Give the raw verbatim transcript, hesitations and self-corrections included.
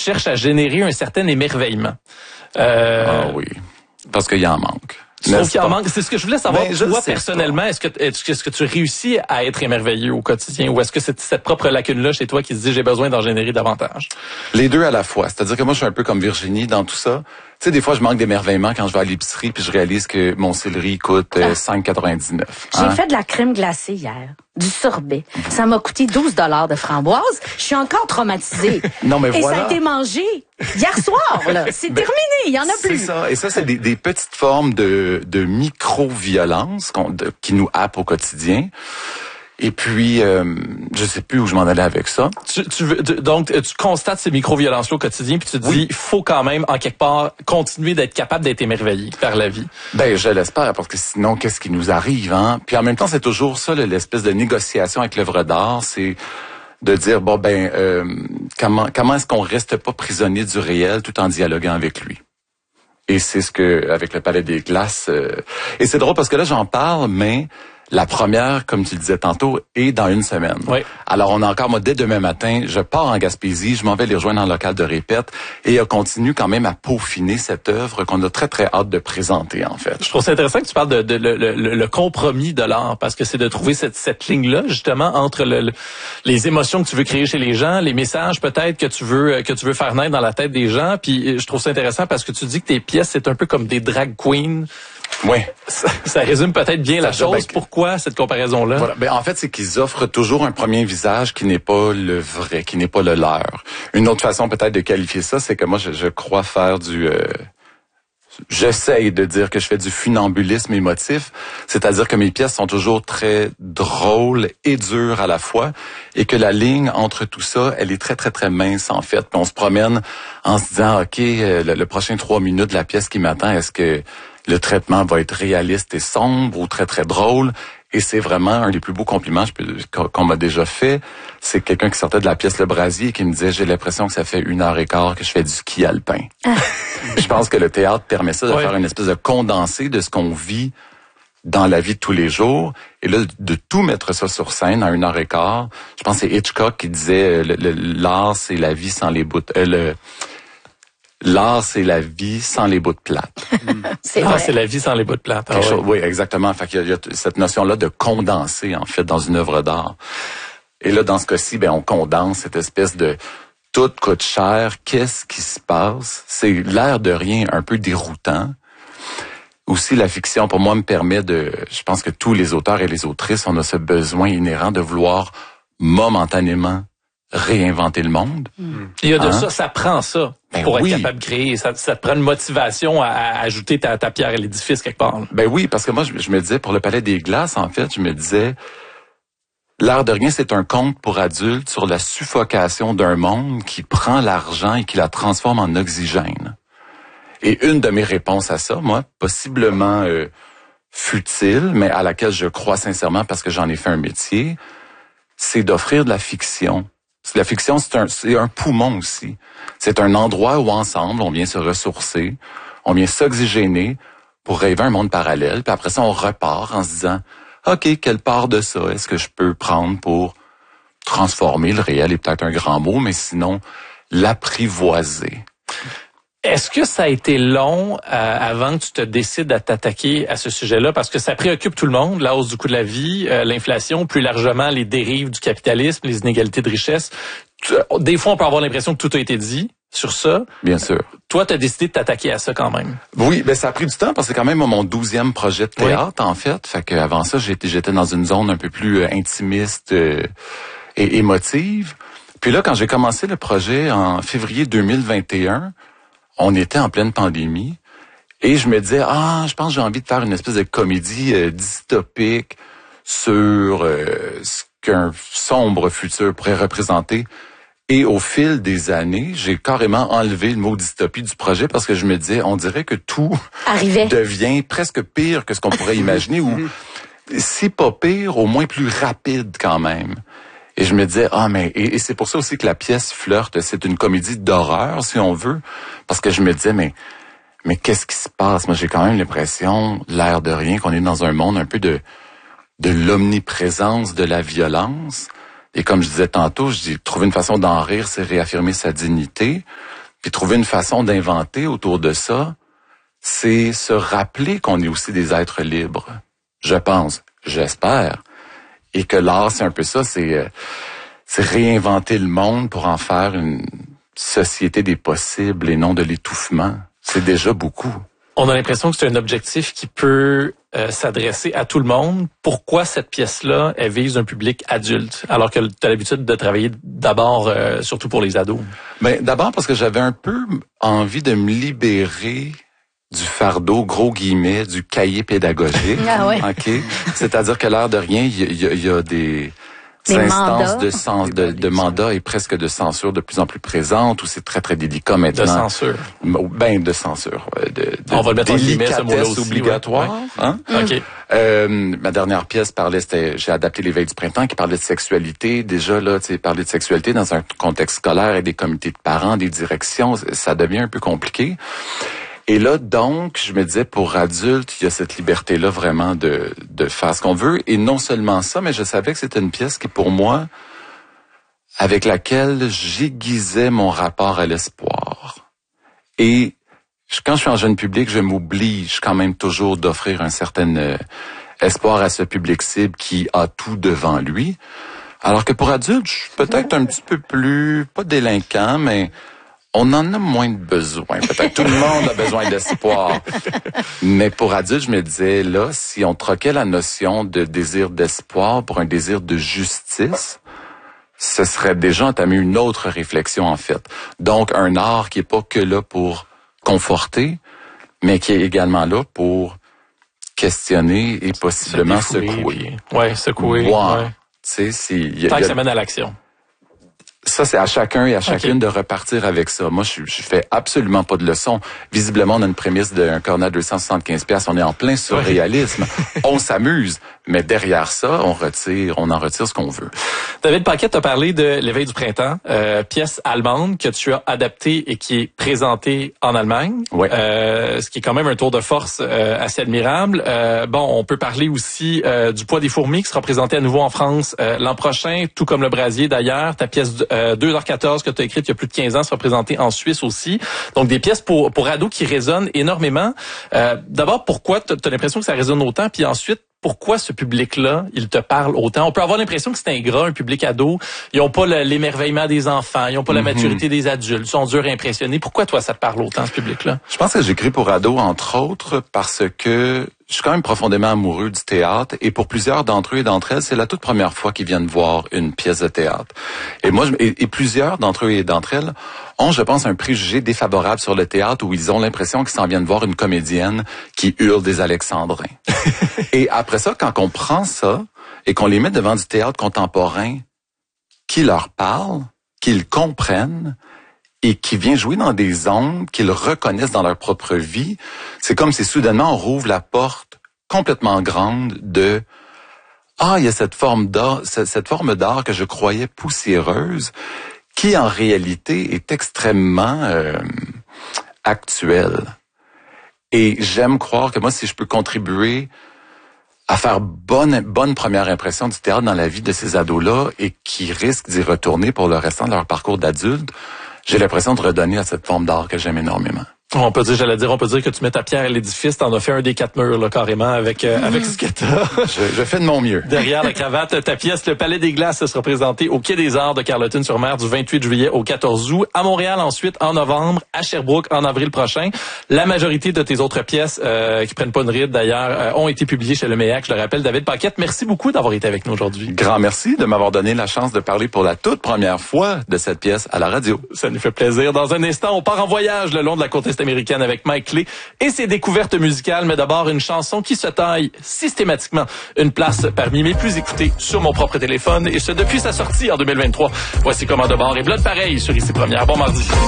cherches à générer un certain émerveillement. Euh, ah oui, parce qu'il y en manque. Je trouve qu'il en manque. C'est ce que je voulais savoir. Ben, toi, personnellement, est-ce que, est-ce que, est-ce que tu réussis à être émerveillé au quotidien ou est-ce que c'est cette propre lacune-là chez toi qui se dit j'ai besoin d'en générer davantage? Les deux à la fois. C'est-à-dire que moi, je suis un peu comme Virginie dans tout ça. Tu sais, des fois, je manque d'émerveillement quand je vais à l'épicerie puis je réalise que mon céleri coûte euh, cinq quatre-vingt-dix-neuf. J'ai hein? fait de la crème glacée hier. Du sorbet. Ça m'a coûté douze dollars de framboise. Je suis encore traumatisée. Non, mais Et voilà. ça a été mangé hier soir, là. C'est ben, terminé. Il y en a plus. C'est ça. Et ça, c'est des, des petites formes de, de micro-violence qu'on, de, qui nous happent au quotidien. Et puis, euh, je sais plus où je m'en allais avec ça. Tu, tu veux, donc, tu constates ces micro-violences-là au quotidien, puis tu te oui. dis, il faut quand même, en quelque part, continuer d'être capable d'être émerveillé par la vie. Ben, je l'espère, parce que sinon, qu'est-ce qui nous arrive, hein? Puis en même temps, c'est toujours ça, l'espèce de négociation avec l'œuvre d'art, c'est de dire, bon, ben, euh, comment, comment est-ce qu'on reste pas prisonnier du réel tout en dialoguant avec lui? Et c'est ce que, avec le Palais des Glaces, euh, et c'est drôle parce que là, j'en parle, mais la première, comme tu le disais tantôt, est dans une semaine. Oui. Alors, on a encore, moi, dès demain matin, je pars en Gaspésie, je m'en vais les rejoindre dans le local de répète et on continue quand même à peaufiner cette œuvre qu'on a très, très hâte de présenter, en fait. Je trouve ça intéressant que tu parles de, de, de le, le, le compromis de l'art, parce que c'est de trouver cette, cette ligne-là, justement, entre le, le, les émotions que tu veux créer chez les gens, les messages, peut-être, que tu veux que tu veux faire naître dans la tête des gens. Puis, je trouve ça intéressant parce que tu dis que tes pièces, c'est un peu comme des drag queens. Oui. Ça, ça résume peut-être bien la chose. Ben, pourquoi cette comparaison-là? Voilà. Ben, en fait, c'est qu'ils offrent toujours un premier visage qui n'est pas le vrai, qui n'est pas le leur. Une autre façon peut-être de qualifier ça, c'est que moi, je, je crois faire du... Euh, j'essaye de dire que je fais du funambulisme émotif, c'est-à-dire que mes pièces sont toujours très drôles et dures à la fois, et que la ligne entre tout ça, elle est très, très, très mince, en fait. Puis on se promène en se disant, OK, le, le prochain trois minutes de la pièce qui m'attend, est-ce que le traitement va être réaliste et sombre ou très, très drôle? Et c'est vraiment un des plus beaux compliments je peux, qu'on m'a déjà fait. C'est quelqu'un qui sortait de la pièce Le Brasier et qui me disait, j'ai l'impression que ça fait une heure et quart que je fais du ski alpin. Ah. Je pense que le théâtre permet ça, de ouais. faire une espèce de condensé de ce qu'on vit dans la vie de tous les jours. Et là, de tout mettre ça sur scène en une heure et quart. Je pense que c'est Hitchcock qui disait, le, le, l'art, c'est la vie sans les bouts... Euh, le, L'art, c'est la vie sans les bouts de plate. c'est ah, c'est la vie sans les bouts de plate. Ah, chose, oui. oui, exactement. Fait qu'il y a, il y a cette notion-là de condenser, en fait, dans une œuvre d'art. Et là, dans ce cas-ci, ben, on condense cette espèce de tout coûte cher. Qu'est-ce qui se passe? C'est l'air de rien un peu déroutant. Aussi, la fiction, pour moi, me permet de... Je pense que tous les auteurs et les autrices, on a ce besoin inhérent de vouloir momentanément réinventer le monde. Mmh. Il y a de hein? ça, ça prend ça ben pour oui. être capable de créer. Ça, ça te prend une motivation à, à ajouter ta, ta pierre à l'édifice quelque part. Là. Ben oui, parce que moi, je, je me disais, pour le Palais des Glaces, en fait, je me disais, L'art de rien, c'est un conte pour adultes sur la suffocation d'un monde qui prend l'argent et qui la transforme en oxygène. Et une de mes réponses à ça, moi, possiblement euh, futile, mais à laquelle je crois sincèrement parce que j'en ai fait un métier, c'est d'offrir de la fiction. La fiction, c'est un, c'est un poumon aussi. C'est un endroit où ensemble, on vient se ressourcer, on vient s'oxygéner pour rêver un monde parallèle. Puis après ça, on repart en se disant, OK, quelle part de ça est-ce que je peux prendre pour transformer le réel est peut-être un grand mot, mais sinon l'apprivoiser. Est-ce que ça a été long euh, avant que tu te décides à t'attaquer à ce sujet-là? Parce que ça préoccupe tout le monde, la hausse du coût de la vie, euh, l'inflation, plus largement les dérives du capitalisme, les inégalités de richesse. Des fois, on peut avoir l'impression que tout a été dit sur ça. Bien sûr. Toi, tu as décidé de t'attaquer à ça quand même. Oui, ben ça a pris du temps parce que c'est quand même mon douzième projet de théâtre, oui. en fait. Fait qu'avant ça, j'étais, j'étais dans une zone un peu plus euh, intimiste euh, et émotive. Puis là, quand j'ai commencé le projet en février deux mille vingt et un, on était en pleine pandémie et je me disais, ah, je pense que j'ai envie de faire une espèce de comédie euh, dystopique sur euh, ce qu'un sombre futur pourrait représenter. Et au fil des années, j'ai carrément enlevé le mot dystopie du projet parce que je me disais, on dirait que tout Arrivait. devient presque pire que ce qu'on pourrait imaginer ou si pas pire, au moins plus rapide quand même. Et je me disais, ah, mais, et, et c'est pour ça aussi que la pièce flirte, c'est une comédie d'horreur, si on veut, parce que je me disais, mais, mais qu'est-ce qui se passe? Moi, j'ai quand même l'impression, l'air de rien, qu'on est dans un monde un peu de, de l'omniprésence de la violence. Et comme je disais tantôt, je dis, trouver une façon d'en rire, c'est réaffirmer sa dignité. puis trouver une façon d'inventer autour de ça, c'est se rappeler qu'on est aussi des êtres libres. Je pense, j'espère, et que l'art, c'est un peu ça, c'est, euh, c'est réinventer le monde pour en faire une société des possibles et non de l'étouffement. C'est déjà beaucoup. On a l'impression que c'est un objectif qui peut euh, s'adresser à tout le monde. Pourquoi cette pièce-là, elle vise un public adulte, alors que tu as l'habitude de travailler d'abord, euh, surtout pour les ados? Ben, d'abord parce que j'avais un peu envie de me libérer du fardeau, gros guillemets, du cahier pédagogique. Ah ouais. OK? C'est-à-dire que l'air de rien, il y, y, y a des... Des instances mandats. de, sens, de, de mandat et presque de censure de plus en plus présentes, où c'est très, très délicat maintenant. De censure. Ben, de censure. De, de, On va le mettre en guillemets, ce mot-là aussi. Obligatoire. Ouais. Hein? OK. Euh, ma dernière pièce parlait, c'était, j'ai adapté Les Veilles du printemps, qui parlait de sexualité. Déjà, là, tu sais, parler de sexualité dans un contexte scolaire et des comités de parents, des directions, ça devient un peu compliqué. Et là, donc, je me disais, pour adultes, il y a cette liberté-là vraiment de, de faire ce qu'on veut. Et non seulement ça, mais je savais que c'était une pièce qui, pour moi, avec laquelle j'aiguisais mon rapport à l'espoir. Et quand je suis en jeune public, je m'oblige quand même toujours d'offrir un certain euh, espoir à ce public cible qui a tout devant lui. Alors que pour adultes, je suis peut-être un petit peu plus, pas délinquant, mais... on en a moins de besoin. Peut-être tout le monde a besoin d'espoir. Mais pour adultes, je me disais, là, si on troquait la notion de désir d'espoir pour un désir de justice, ce serait déjà entamer une autre réflexion, en fait. Donc, un art qui est pas que là pour conforter, mais qui est également là pour questionner et possiblement Se défouler, secouer. Puis, ouais, secouer. Wow. Ouais. Tu sais, si... y a, Tant y a, que ça mène à l'action. Ça, c'est à chacun et à chacune okay. de repartir avec ça. Moi, je, je fais absolument pas de leçons. Visiblement, on a une prémisse d'un cornet à deux cent soixante-quinze piastres. On est en plein surréalisme. Ouais. On s'amuse. Mais derrière ça, on retire, on en retire ce qu'on veut. David Paquette a parlé de Les Veilles du printemps, euh, pièce allemande que tu as adaptée et qui est présentée en Allemagne. Ouais. Euh, ce qui est quand même un tour de force euh, assez admirable. Euh, bon, on peut parler aussi euh, du Poids des fourmis qui sera présenté à nouveau en France euh, l'an prochain, tout comme Le Brasier d'ailleurs. Ta pièce euh, deux heures quatorze que tu as écrite il y a plus de quinze ans sera présentée en Suisse aussi. Donc des pièces pour pour ados qui résonnent énormément. Euh, d'abord, pourquoi tu as l'impression que ça résonne autant? Puis ensuite, pourquoi ce public-là, il te parle autant? On peut avoir l'impression que c'est ingrat, un public ado. Ils n'ont pas le, l'émerveillement des enfants, ils n'ont pas mm-hmm. la maturité des adultes, ils sont durs à impressionner. Pourquoi toi, ça te parle autant, ce public-là? Je pense que j'écris pour ados, entre autres, parce que je suis quand même profondément amoureux du théâtre et pour plusieurs d'entre eux et d'entre elles, c'est la toute première fois qu'ils viennent voir une pièce de théâtre. Et moi, je, et, et plusieurs d'entre eux et d'entre elles ont, je pense, un préjugé défavorable sur le théâtre où ils ont l'impression qu'ils s'en viennent voir une comédienne qui hurle des alexandrins. Et après ça, quand on prend ça et qu'on les met devant du théâtre contemporain qui leur parle, qu'ils comprennent, et qui vient jouer dans des zones qu'ils reconnaissent dans leur propre vie, c'est comme si soudainement on rouvre la porte complètement grande de ah, il y a cette forme d'art, cette forme d'art que je croyais poussiéreuse, qui en réalité est extrêmement euh, actuelle. Et j'aime croire que moi, si je peux contribuer à faire bonne bonne première impression du théâtre dans la vie de ces ados-là et qui risquent d'y retourner pour le restant de leur parcours d'adulte, j'ai l'impression de redonner à cette forme d'art que j'aime énormément. On peut dire, j'allais dire, on peut dire que tu mets ta pierre à l'édifice, t'en as fait un des quatre murs, là, carrément, avec, euh, avec ce que t'as. je, je fais de mon mieux. Derrière la cravate, ta pièce, Le Palais des Glaces, sera présentée au Quai des Arts de Carleton-sur-Mer du vingt-huit juillet au quatorze août, à Montréal ensuite, en novembre, à Sherbrooke en avril prochain. La majorité de tes autres pièces, euh, qui prennent pas une ride d'ailleurs, euh, ont été publiées chez le M E A C, je le rappelle. David Paquette, merci beaucoup d'avoir été avec nous aujourd'hui. Grand merci de m'avoir donné la chance de parler pour la toute première fois de cette pièce à la radio. Ça nous fait plaisir. Dans un instant, on part en voyage le long de la côte est américaine avec Mike Clé et ses découvertes musicales, mais d'abord une chanson qui se taille systématiquement une place parmi mes plus écoutées sur mon propre téléphone, et ce depuis sa sortie en deux mille vingt-trois. Voici Commande de bord et Blood pareil sur Ici Première. Bon mardi.